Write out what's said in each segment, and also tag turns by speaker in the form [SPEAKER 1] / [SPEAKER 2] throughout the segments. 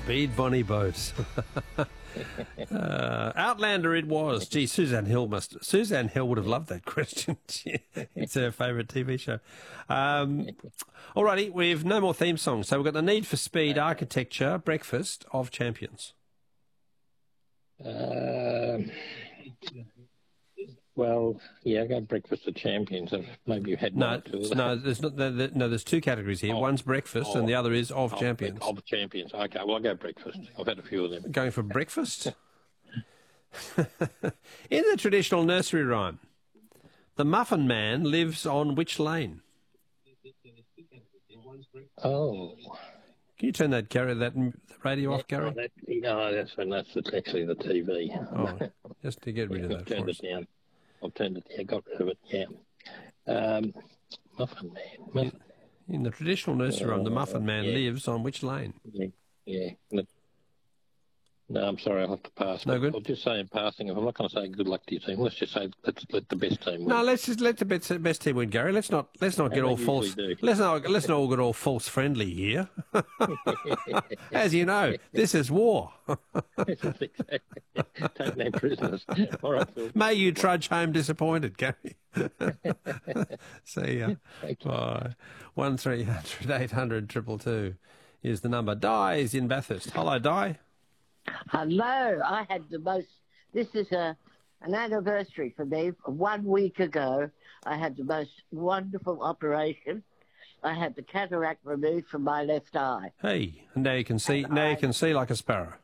[SPEAKER 1] Speed Bonnie Boat. Outlander it was. Gee, Suzanne Hill would have loved that question. It's her favourite TV show. Alrighty, we've no more theme songs. So we've got the Need for Speed, Architecture, Breakfast of Champions.
[SPEAKER 2] Well, yeah, I got Breakfast of Champions. Maybe you had
[SPEAKER 1] no. There's not. No, there's two categories here. One's Breakfast, and the other is of Champions.
[SPEAKER 2] Of Champions. Okay, well, I'll go Breakfast. I've had a few of them.
[SPEAKER 1] Going for breakfast. In the traditional nursery rhyme, the Muffin Man lives on which lane?
[SPEAKER 2] Oh.
[SPEAKER 1] Can you turn that radio off, Gary?
[SPEAKER 2] That's actually the TV.
[SPEAKER 1] Oh, just to get rid of that.
[SPEAKER 2] I've turned it down. I've turned it down. Got rid of it. Yeah. Muffin Man.
[SPEAKER 1] In the traditional nursery rhyme, the Muffin Man lives on which lane?
[SPEAKER 2] Yeah. No, I'm sorry, I'll have to pass.
[SPEAKER 1] No good.
[SPEAKER 2] I'll just say in passing, if I'm not going to say good luck to your team, let's just say let the best team win.
[SPEAKER 1] No, let's just let the best team win, Gary. Let's not get all false. Let's not all get all false friendly here. As you know, this is war.
[SPEAKER 2] Take no prisoners. All right, Phil.
[SPEAKER 1] May you trudge home disappointed, Gary. See ya. Bye. 1300 800 222 is the number. Di is in Bathurst. Hello, Di.
[SPEAKER 3] Hello. I had the most. This is an anniversary for me. 1 week ago, I had the most wonderful operation. I had the cataract removed from my left eye.
[SPEAKER 1] Hey, and now you can see. Now you can see like a sparrow.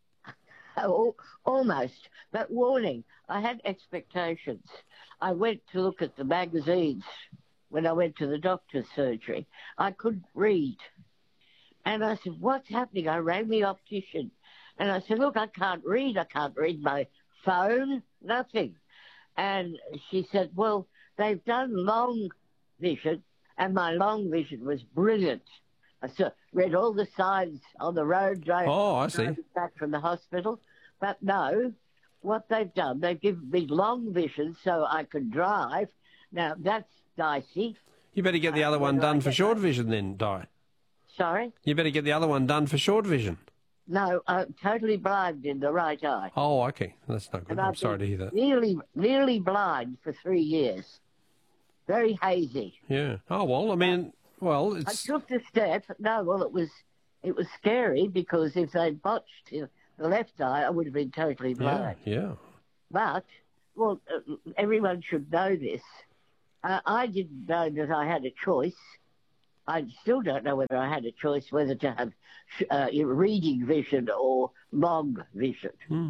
[SPEAKER 3] Oh, almost. But warning, I had expectations. I went to look at the magazines when I went to the doctor's surgery. I couldn't read. And I said, what's happening? I rang the optician. And I said, look, I can't read. I can't read my phone, nothing. And she said, well, they've done long vision, and my long vision was brilliant. I read all the signs on the road driving back from the hospital. But no, what they've done, they've given me long vision so I can drive. Now, that's dicey.
[SPEAKER 1] You better get the other one done for short vision then, Di.
[SPEAKER 3] Sorry?
[SPEAKER 1] You better get the other one done for short vision.
[SPEAKER 3] No, I'm totally blind in the right eye.
[SPEAKER 1] Oh, okay. That's not good.
[SPEAKER 3] And
[SPEAKER 1] I'm sorry to hear that.
[SPEAKER 3] Nearly blind for 3 years. Very hazy.
[SPEAKER 1] Yeah. Oh, well, I mean, it's...
[SPEAKER 3] I took the step. No, well, it was scary because if they'd botched the left eye, I would have been totally blind.
[SPEAKER 1] Yeah.
[SPEAKER 3] But, well, everyone should know this. I didn't know that I had a choice. I still don't know whether I had a choice whether to have reading vision or long vision.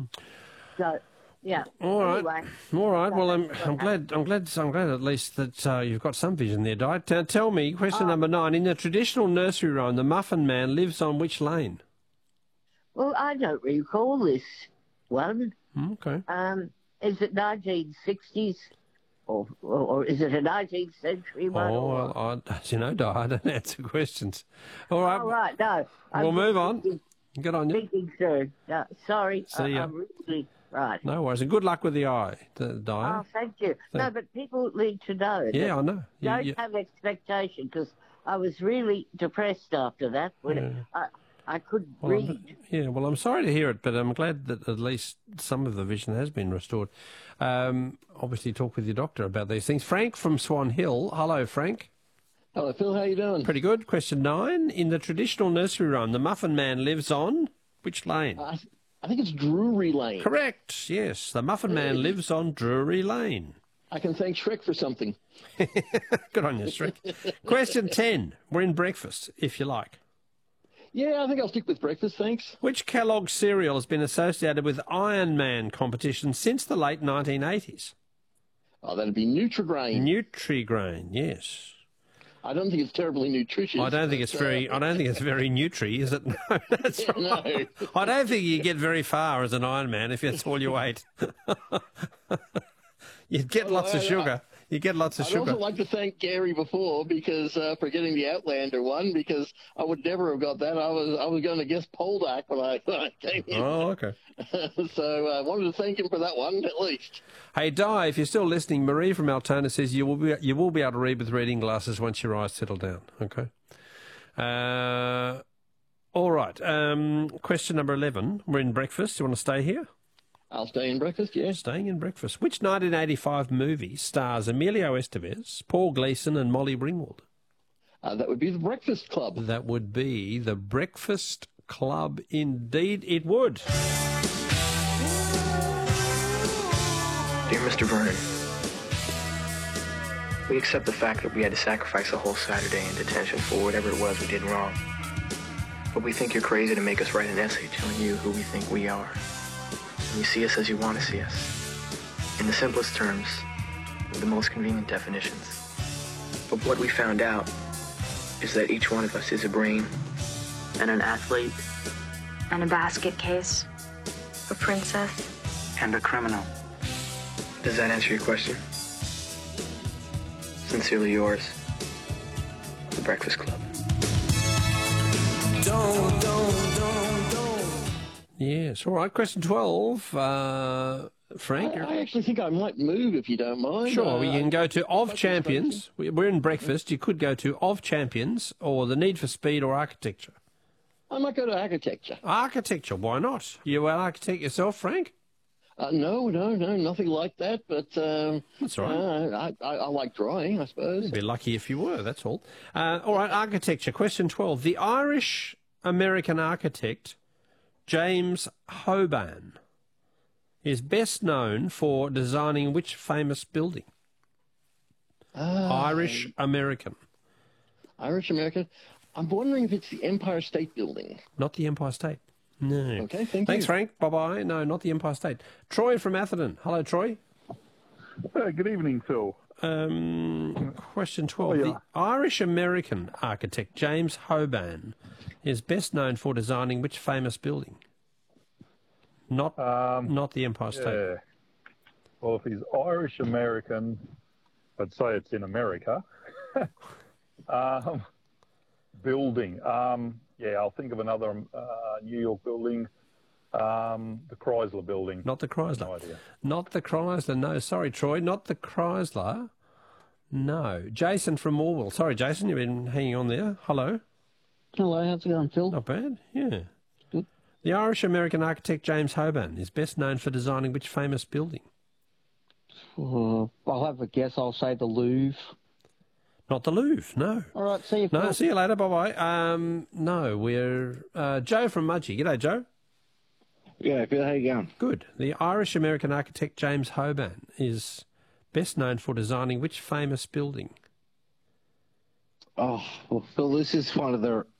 [SPEAKER 3] So, yeah.
[SPEAKER 1] All right.
[SPEAKER 3] Anyway,
[SPEAKER 1] all right. Well, I'm glad at least that you've got some vision there, Di. Tell me, question number 9. In the traditional nursery rhyme, the Muffin Man lives on which lane?
[SPEAKER 3] Well, I don't recall this one.
[SPEAKER 1] Okay.
[SPEAKER 3] Is it 1960s? Or is it a 19th century one?
[SPEAKER 1] Oh, well, as you know, Di, I don't answer questions. All right.
[SPEAKER 3] All right, no.
[SPEAKER 1] We'll move on. Good on you.
[SPEAKER 3] Thinking through. No, sorry.
[SPEAKER 1] See ya.
[SPEAKER 3] I'm really right.
[SPEAKER 1] No worries. And good luck with the eye, Di.
[SPEAKER 3] Oh, thank you. No, but people need to know.
[SPEAKER 1] Yeah, I know.
[SPEAKER 3] Don't have expectation, because I was really depressed after that. When I couldn't read.
[SPEAKER 1] Well, I'm sorry to hear it, but I'm glad that at least some of the vision has been restored. Obviously, talk with your doctor about these things. Frank from Swan Hill. Hello, Frank.
[SPEAKER 4] Hello, Phil. How you doing?
[SPEAKER 1] Pretty good. Question 9. In the traditional nursery rhyme, the Muffin Man lives on which lane?
[SPEAKER 4] I think it's Drury Lane.
[SPEAKER 1] Correct. Yes, the Muffin Man lives on Drury Lane.
[SPEAKER 4] I can thank Shrek for something.
[SPEAKER 1] Good on you, Shrek. Question 10. We're in breakfast, if you like.
[SPEAKER 4] Yeah, I think I'll stick with breakfast, thanks.
[SPEAKER 1] Which Kellogg cereal has been associated with Iron Man competitions since the late 1980s?
[SPEAKER 4] Oh, that'd be Nutri-Grain.
[SPEAKER 1] Nutri-Grain, yes.
[SPEAKER 4] I don't think it's terribly nutritious.
[SPEAKER 1] I don't think it's very nutri, is it? No, that's right. No. I don't think you get very far as an Iron Man if that's all you ate. You'd get lots of sugar. You get lots of sugar.
[SPEAKER 4] I'd also like to thank Gary before because for getting the Outlander one, because I would never have got that. I was going to guess Poldark when I came in.
[SPEAKER 1] Oh, okay.
[SPEAKER 4] So I wanted to thank him for that one at least.
[SPEAKER 1] Hey, Di, if you're still listening, Marie from Altona says you will be able to read with reading glasses once your eyes settle down. Okay. All right. Question number 11. We're in breakfast. Do you want to stay here?
[SPEAKER 4] I'll stay in breakfast, yes.
[SPEAKER 1] Staying in breakfast. Which 1985 movie stars Emilio Estevez, Paul Gleason and Molly Ringwald?
[SPEAKER 4] That would be The Breakfast Club.
[SPEAKER 1] That would be The Breakfast Club. Indeed it would.
[SPEAKER 5] Dear Mr. Vernon, we accept the fact that we had to sacrifice a whole Saturday in detention for whatever it was we did wrong. But we think you're crazy to make us write an essay telling you who we think we are. And you see us as you want to see us. In the simplest terms, with the most convenient definitions. But what we found out is that each one of us is a brain,
[SPEAKER 6] And an athlete.
[SPEAKER 7] And a basket case. A princess.
[SPEAKER 6] And a criminal.
[SPEAKER 5] Does that answer your question? Sincerely yours, The Breakfast Club.
[SPEAKER 1] Yes. All right. Question 12. Frank?
[SPEAKER 4] I actually think I might move if you don't mind.
[SPEAKER 1] Sure, we can go to Of Champions. We're in breakfast. You could go to Of Champions or The Need for Speed or Architecture.
[SPEAKER 4] I might go to architecture.
[SPEAKER 1] Architecture, why not? You an architect yourself, Frank?
[SPEAKER 4] No, nothing like that. But
[SPEAKER 1] That's all right.
[SPEAKER 4] I like drawing, I suppose.
[SPEAKER 1] You'd be lucky if you were, that's all. All right, architecture. Question 12. The Irish-American architect James Hoban is best known for designing which famous building? Irish-American.
[SPEAKER 4] Irish-American. I'm wondering if it's the Empire State Building.
[SPEAKER 1] Not the Empire State. No.
[SPEAKER 4] Okay, thank you.
[SPEAKER 1] Thanks, Frank. Bye-bye. No, not the Empire State. Troy from Atherton. Hello, Troy.
[SPEAKER 8] Good evening, Phil.
[SPEAKER 1] Question 12.
[SPEAKER 8] Oh, yeah.
[SPEAKER 1] The Irish-American architect James Hoban is best known for designing which famous building? Not the Empire State.
[SPEAKER 8] Yeah. Well, if he's Irish-American, I'd say it's in America. Building. I'll think of another New York building. The Chrysler Building.
[SPEAKER 1] Not the Chrysler.
[SPEAKER 8] No idea.
[SPEAKER 1] Not the Chrysler. No, sorry, Troy. Not the Chrysler. No. Jason from Morwell. Sorry, Jason, you've been hanging on there. Hello.
[SPEAKER 9] Hello, how's it going, Phil?
[SPEAKER 1] Not bad. Yeah.
[SPEAKER 9] Good.
[SPEAKER 1] The Irish-American architect James Hoban is best known for designing which famous building?
[SPEAKER 9] I'll have a guess. I'll say the Louvre.
[SPEAKER 1] Not the Louvre, no.
[SPEAKER 9] All right, see you, Phil.
[SPEAKER 1] No, see you later. Bye-bye. No, we're Joe from Mudgee. G'day, Joe.
[SPEAKER 10] Yeah, Phil, how you going?
[SPEAKER 1] Good. The Irish-American architect James Hoban is best known for designing which famous building?
[SPEAKER 10] Oh, well, Phil, this is one of the